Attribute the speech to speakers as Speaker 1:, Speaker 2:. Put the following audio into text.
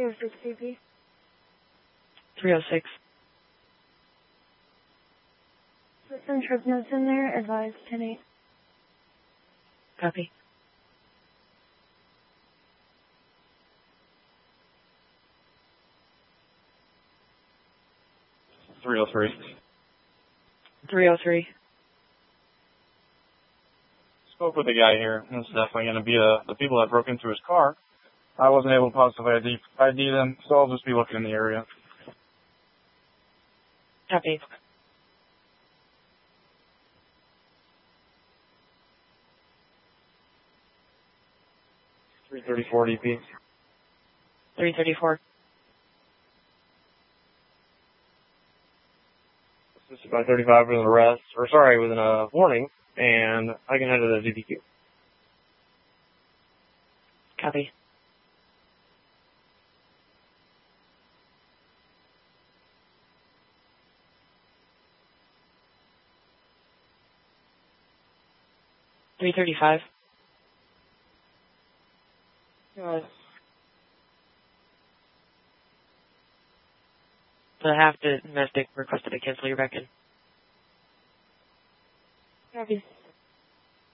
Speaker 1: 306 CP.
Speaker 2: 306.
Speaker 1: Put some trip notes in there, advise 10-8.
Speaker 2: Copy.
Speaker 3: .303.
Speaker 2: 303.
Speaker 3: Spoke with the guy here. It's definitely going to be the people that broke into his car. I wasn't able to positively ID them, so I'll just be looking in the area.
Speaker 2: Copy.
Speaker 3: .334 DP.
Speaker 2: 334.
Speaker 3: Assisted by 35 with an arrest, with a warning, and I can head to the DPQ.
Speaker 2: Copy. $335.
Speaker 3: Yes.
Speaker 2: The half domestic requested to cancel your back in.
Speaker 1: Copy.